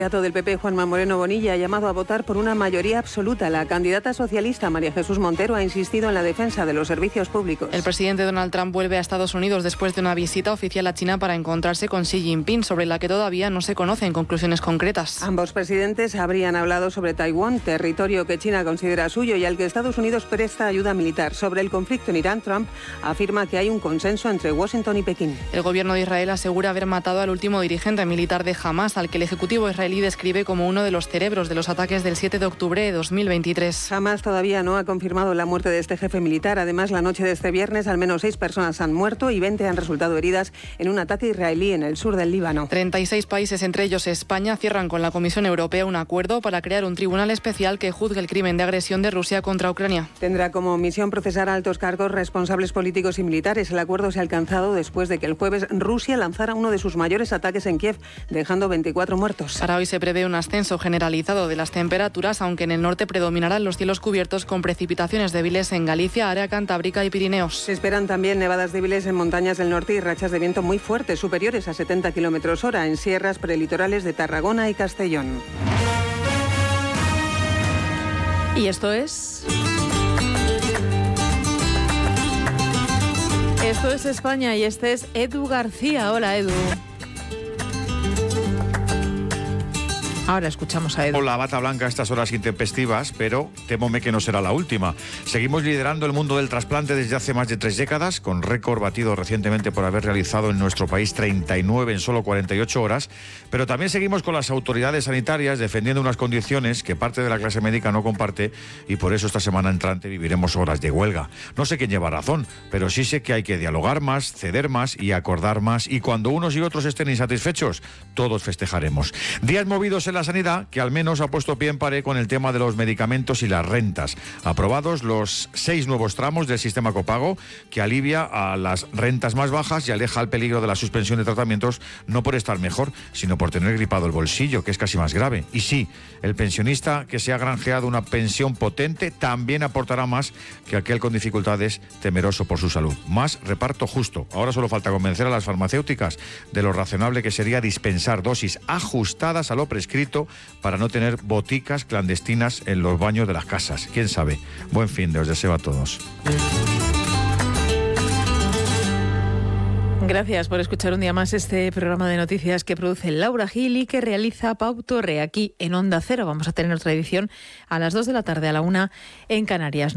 El candidato del PP, Juanma Moreno Bonilla, ha llamado a votar por una mayoría absoluta. La candidata socialista, María Jesús Montero, ha insistido en la defensa de los servicios públicos. El presidente Donald Trump vuelve a Estados Unidos después de una visita oficial a China para encontrarse con Xi Jinping, sobre la que todavía no se conocen conclusiones concretas. Ambos presidentes habrían hablado sobre Taiwán, territorio que China considera suyo y al que Estados Unidos presta ayuda militar. Sobre el conflicto en Irán, Trump afirma que hay un consenso entre Washington y Pekín. El gobierno de Israel asegura haber matado al último dirigente militar de Hamás, al que el ejecutivo israelí describe como uno de los cerebros de los ataques del 7 de octubre de 2023. Hamás todavía no ha confirmado la muerte de este jefe militar. Además, la noche de este viernes, al menos 6 personas han muerto y 20 han resultado heridas en un ataque israelí en el sur del Líbano. 36 países, entre ellos España, cierran con la Comisión Europea un acuerdo para crear un tribunal especial que juzgue el crimen de agresión de Rusia contra Ucrania. Tendrá como misión procesar a altos cargos, responsables políticos y militares. El acuerdo se ha alcanzado después de que el jueves Rusia lanzara uno de sus mayores ataques en Kiev, dejando 24 muertos. Para hoy se prevé un ascenso generalizado de las temperaturas, aunque en el norte predominarán los cielos cubiertos con precipitaciones débiles en Galicia, área cantábrica y Pirineos. Se esperan también nevadas débiles en montañas del norte y rachas de viento muy fuertes, superiores a 70 km/h en sierras prelitorales de Tarragona y Castellón. Y esto es España y este es Edu García. Hola, Edu. Ahora escuchamos a Edu. Hola, bata blanca a estas horas intempestivas, pero temóme que no será la última. Seguimos liderando el mundo del trasplante desde hace más de 3 décadas, con récord batido recientemente por haber realizado en nuestro país 39 en solo 48 horas, pero también seguimos con las autoridades sanitarias defendiendo unas condiciones que parte de la clase médica no comparte y por eso esta semana entrante viviremos horas de huelga. No sé quién lleva razón, pero sí sé que hay que dialogar más, ceder más y acordar más, y cuando unos y otros estén insatisfechos, todos festejaremos. Días movidos en la sanidad, que al menos ha puesto pie en pared con el tema de los medicamentos y las rentas. Aprobados los 6 nuevos tramos del sistema copago, que alivia a las rentas más bajas y aleja el peligro de la suspensión de tratamientos, no por estar mejor, sino por tener gripado el bolsillo, que es casi más grave. Y sí, el pensionista que se ha granjeado una pensión potente también aportará más que aquel con dificultades temeroso por su salud. Más reparto justo. Ahora solo falta convencer a las farmacéuticas de lo razonable que sería dispensar dosis ajustadas a lo prescrito para no tener boticas clandestinas en los baños de las casas. ¿Quién sabe? Buen fin de os deseo a todos. Gracias por escuchar un día más este programa de noticias que produce Laura Gil y que realiza Pau Torre aquí en Onda Cero. Vamos a tener otra edición a las 2 de la tarde, a la 1 en Canarias.